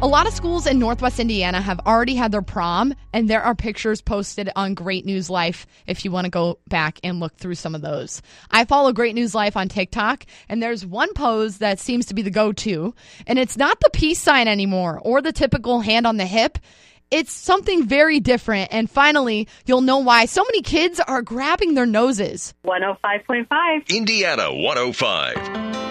A lot of schools in Northwest Indiana have already had their prom, and there are pictures posted on Great News Life if you want to go back and look through some of those. I follow Great News Life on TikTok, and there's one pose that seems to be the go-to, and it's not the peace sign anymore or the typical hand on the hip. It's something very different, and finally, you'll know why so many kids are grabbing their noses. 105.5. Indiana 105.